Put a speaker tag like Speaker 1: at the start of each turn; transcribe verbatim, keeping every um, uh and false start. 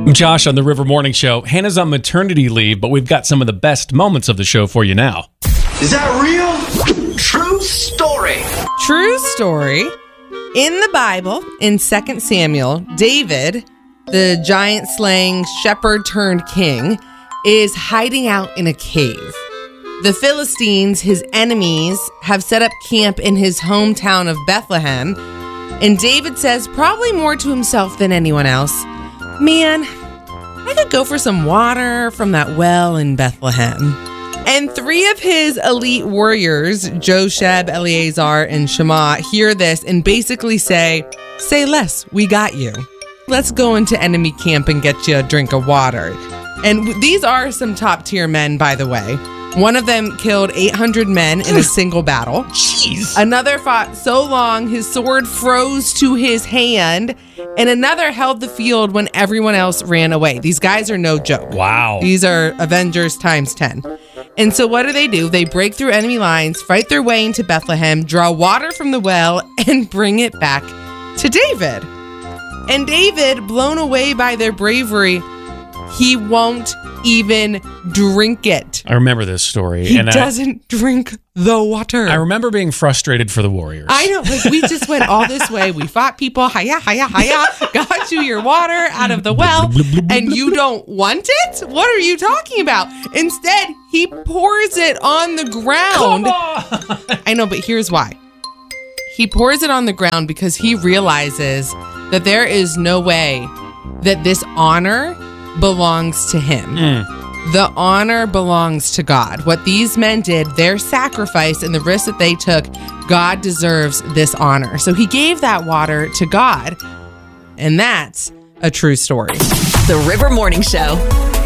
Speaker 1: Josh on the River Morning Show. Hannah's on maternity leave, but we've got some of the best moments of the show for you now.
Speaker 2: Is that real? True story.
Speaker 3: True story. In the Bible, in Second Samuel, David, the giant-slaying shepherd turned king, is hiding out in a cave. The Philistines, his enemies, have set up camp in his hometown of Bethlehem. And David says, probably more to himself than anyone else, man, I could go for some water from that well in Bethlehem. And three of his elite warriors, Josheb, Eleazar, and Shammah, hear this and basically say, say less, we got you. Let's go into enemy camp and get you a drink of water. And these are some top-tier men, by the way. One of them killed eight hundred men in a single battle.
Speaker 1: Jeez.
Speaker 3: Another fought so long his sword froze to his hand. And another held the field when everyone else ran away. These guys are no joke.
Speaker 1: Wow.
Speaker 3: These are Avengers times ten. And so what do they do? They break through enemy lines, fight their way into Bethlehem, draw water from the well, and bring it back to David. And David, blown away by their bravery, he won't even drink it.
Speaker 1: I remember this story.
Speaker 3: He
Speaker 1: and
Speaker 3: doesn't I, drink the water.
Speaker 1: I remember being frustrated for the Warriors.
Speaker 3: I know. Like, we just went all this way. We fought people. Hiya, hiya, hiya. Got you your water out of the well. And you don't want it? What are you talking about? Instead, he pours it on the ground.
Speaker 1: Come on.
Speaker 3: I know, but here's why. He pours it on the ground because he realizes that there is no way that this honor belongs to him. Mm. The honor belongs to God. What these men did, their sacrifice and the risk that they took, God deserves this honor. So he gave that water to God. And that's a true story.
Speaker 4: The River Morning Show.